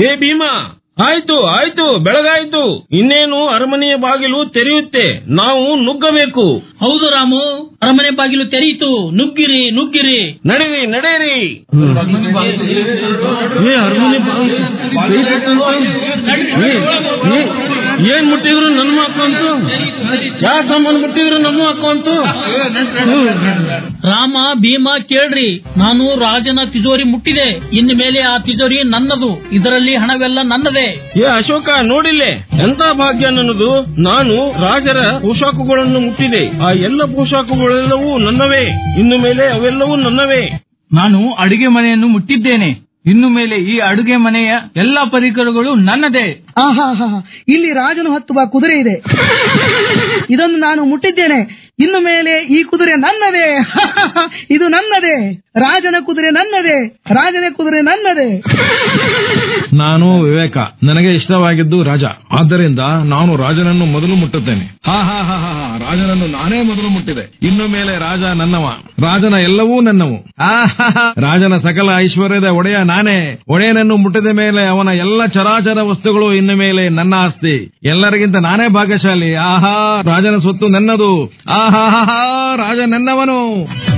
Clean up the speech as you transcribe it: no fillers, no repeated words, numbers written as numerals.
ಏ ಭೀಮಾ, ಆಯ್ತು ಆಯ್ತು, ಬೆಳಗಾಯ್ತು. ಇನ್ನೇನು ಅರಮನೆಯ ಬಾಗಿಲು ತೆರೆಯುತ್ತೆ, ನಾವು ನುಗ್ಗಬೇಕು. ಹೌದು ರಾಮು, ಅರಮನೆ ಬಾಗಿಲು ತೆರೆಯಿತು. ನುಗ್ಗಿರಿ ನುಗ್ಗಿರಿ, ನಡೆಯಿರಿ ನಡೆಯಿರಿ. ಏನ್ ಮುಟ್ಟಿದ್ರು ನನ್ನ ಹಾಕುವಂತು, ಯಾವ ಸಾಮಾನು ಮುಟ್ಟಿದ್ರು ನಮ್ಮ ಹಾಕುವಂತು. ರಾಮ ಭೀಮ ಕೇಳ್ರಿ, ನಾನು ರಾಜನ ತಿಜೋರಿ ಮುಟ್ಟಿದೆ. ಇನ್ನು ಮೇಲೆ ಆ ತಿಜೋರಿ ನನ್ನದು, ಇದರಲ್ಲಿ ಹಣವೆಲ್ಲ ನನ್ನದೇ. ಏ ಅಶೋಕ, ನೋಡಿಲ್ಲೇ ಎಂತ ಭಾಗ್ಯ ನನ್ನದು. ನಾನು ರಾಜರ ಪೋಷಾಕುಗಳನ್ನು ಮುಟ್ಟಿದೆ. ಆ ಎಲ್ಲ ಪೋಷಾಕುಗಳೆಲ್ಲವೂ ನನ್ನವೇ. ಇನ್ನು ಮೇಲೆ ಅವೆಲ್ಲವೂ ನನ್ನವೇ. ನಾನು ಅಡುಗೆ ಮನೆಯನ್ನು ಮುಟ್ಟಿದ್ದೇನೆ. ಇನ್ನು ಮೇಲೆ ಈ ಅಡುಗೆ ಮನೆಯ ಎಲ್ಲಾ ಪರಿಕರಗಳು ನನ್ನದೇ. ಇಲ್ಲಿ ರಾಜನು ಹತ್ತುವ ಕುದುರೆ ಇದೆ, ಇದನ್ನು ನಾನು ಮುಟ್ಟಿದ್ದೇನೆ. ಇನ್ನು ಮೇಲೆ ಈ ಕುದುರೆ ನನ್ನದೇ. ಇದು ನನ್ನದೇ. ರಾಜನ ಕುದುರೆ ನನ್ನದೇ, ರಾಜನ ಕುದುರೆ ನನ್ನದೇ. ನಾನು ವಿವೇಕ, ನನಗೆ ಇಷ್ಟವಾಗಿದ್ದು ರಾಜ. ಆದ್ದರಿಂದ ನಾನು ರಾಜನನ್ನು ಮೊದಲು ಮುಟ್ಟುತ್ತೇನೆ. ರಾಜನನ್ನು ನಾನೇ ಮೊದಲು ಮುಟ್ಟಿದೆ. ಇನ್ನು ಮೇಲೆ ರಾಜ ನನ್ನವ, ರಾಜನ ಎಲ್ಲವೂ ನನ್ನವು. ರಾಜನ ಸಕಲ ಐಶ್ವರ್ಯದ ಒಡೆಯ ನಾನೇ. ಒಡೆಯನನ್ನು ಮುಟ್ಟಿದ ಮೇಲೆ ಅವನ ಎಲ್ಲ ಚರಾಚರ ವಸ್ತುಗಳು ಇನ್ನು ಮೇಲೆ ನನ್ನ ಆಸ್ತಿ. ಎಲ್ಲರಿಗಿಂತ ನಾನೇ ಭಾಗ್ಯಶಾಲಿ. ರಾಜನ ಸ್ವತ್ತು ನನ್ನದು. ರಾಜ ನನ್ನವನು.